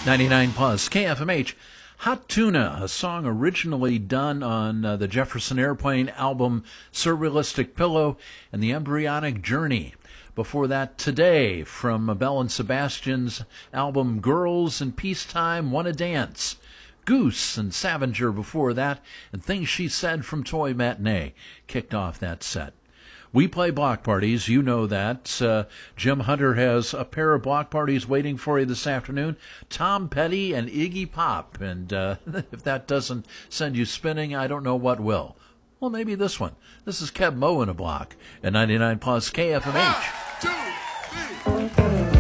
99 plus KFMH. Hot Tuna, a song originally done on the Jefferson Airplane album Surrealistic Pillow and the Embryonic Journey. Before that, Today from Belle and Sebastian's album Girls in Peacetime Wanna Dance. Goose and Scavenger before that, and Things She Said from Toy Matinee kicked off that set. We play block parties, you know that. Jim Hunter has a pair of block parties waiting for you this afternoon. Tom Petty and Iggy Pop. And if that doesn't send you spinning, I don't know what will. Well, maybe this one. This is Keb Mo in a block at 99 plus KFMH. 1, 2, 3.